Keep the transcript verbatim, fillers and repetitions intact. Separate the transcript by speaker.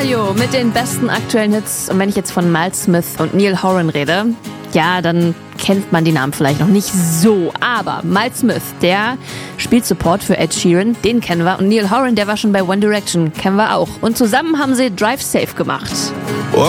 Speaker 1: Radio mit den besten aktuellen Hits. Und wenn ich jetzt von Miles Smith und Niall Horan rede, ja, dann kennt man die Namen vielleicht noch nicht so. Aber Miles Smith, der spielt Support für Ed Sheeran, den kennen wir. Und Niall Horan, der war schon bei One Direction, kennen wir auch. Und zusammen haben sie Drive Safe gemacht.